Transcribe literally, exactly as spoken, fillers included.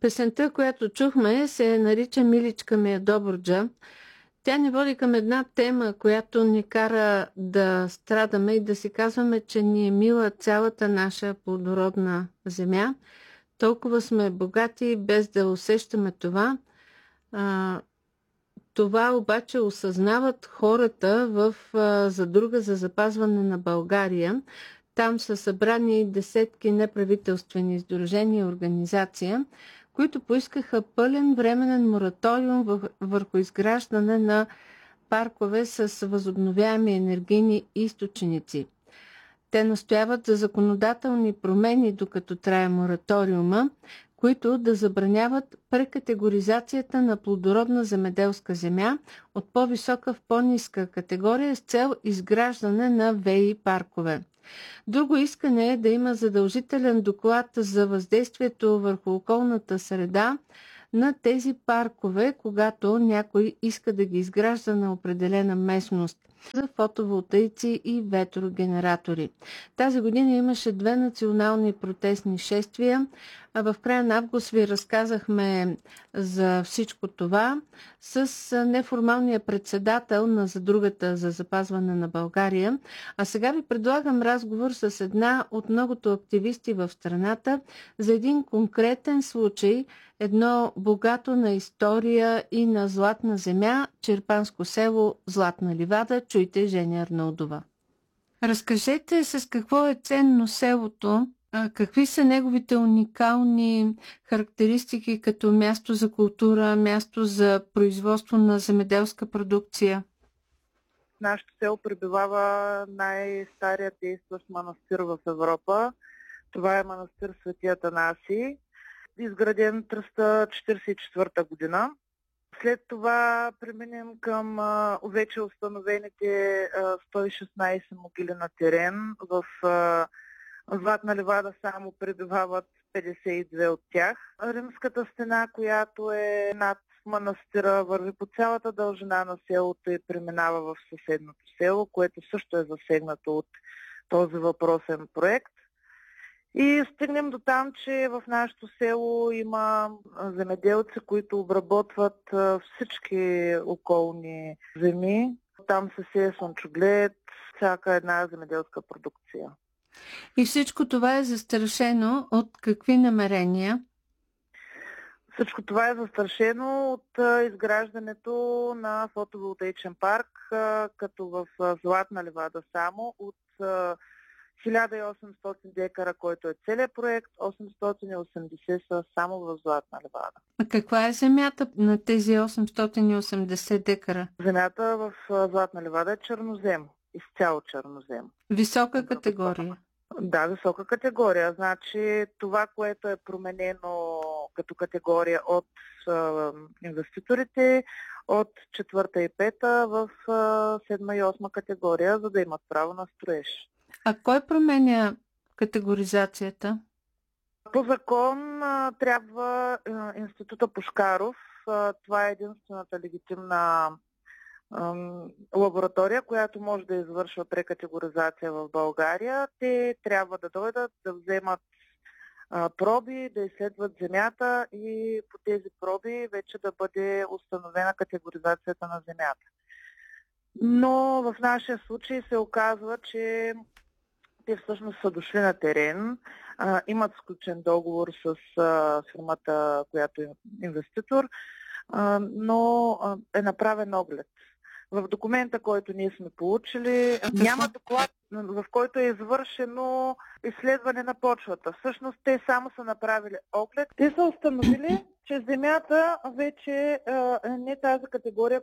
Песента, която чухме, се нарича "Миличка ми е Добруджа". Тя ни води към една тема, която ни кара да страдаме и да си казваме, че ни е мила цялата наша плодородна земя. Толкова сме богати, без да усещаме това. А, това обаче осъзнават хората в а, Задруга за запазване на България. Там са събрани десетки неправителствени сдружения и организации, които поискаха пълен временен мораториум вър- върху изграждане на паркове с възобновяеми енергийни източници. Те настояват за законодателни промени, докато трае мораториума, които да забраняват прекатегоризацията на плодородна земеделска земя от по-висока в по-ниска категория с цел изграждане на ВЕИ паркове. Друго искане е да има задължителен доклад за въздействието върху околната среда на тези паркове, когато някой иска да ги изгражда на определена местност за фотоволтаици и ветрогенератори. Тази година имаше две национални протестни шествия. А в края на август ви разказахме за всичко това с неформалния председател на Задругата за запазване на България. А сега ви предлагам разговор с една от многото активисти в страната за един конкретен случай, едно богато на история и на златна земя, Чирпанско село, Златна ливада. Чуйте Жени Арнаудова. Разкажете с какво е ценно селото, а, какви са неговите уникални характеристики като място за култура, място за производство на земеделска продукция? В нашето село пребивава най-старият действащ манастир в Европа. Това е манастир Свети Атанаси, изграден триста четиридесет и четвърта година. След това преминем към а, вече установените а, сто и шестнадесет могили на терен. В а, Златна ливада само пребивават петдесет и две от тях. Римската стена, която е над манастира, върви по цялата дължина на селото и преминава в съседното село, което също е засегнато от този въпросен проект. И стигнем до там, че в нашето село има земеделци, които обработват всички околни земи. Там се сее слънчоглед, всяка една земеделска продукция. И всичко това е застрашено от какви намерения? Всичко това е застрашено от изграждането на фотоволтаичен парк, като в Златна ливада само от хиляда и осемстотин декара, който е целият проект, осемстотин и осемдесет са само в Златна ливада. А каква е земята на тези осемстотин и осемдесет декара? Земята в Златна ливада е чернозем, изцяло чернозем. Висока категория? Да, висока категория. Значи това, което е променено като категория от а, инвеститорите, от четвърта и пета в а, седма и осма категория, за да имат право на строеж. А кой променя категоризацията? По закон а, трябва а, Института Пушкаров, а, това е единствената легитимна а, лаборатория, която може да извършва прекатегоризация в България. Те трябва да дойдат, да вземат а, проби, да изследват земята и по тези проби вече да бъде установена категоризацията на земята. Но в нашия случай се оказва, че те всъщност са дошли на терен, а, имат сключен договор с а, фирмата, която е инвеститор, а, но а, е направен оглед. В документа, който ние сме получили, няма доклад, в който е извършено изследване на почвата. Всъщност те само са направили оглед. Те са установили, че земята вече а, не е тази категория,